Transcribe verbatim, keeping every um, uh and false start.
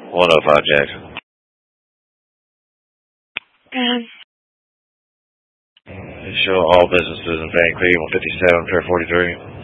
one oh five Jackson. And Show all businesses in Vancouver, one fifty-seven, Pier forty-three.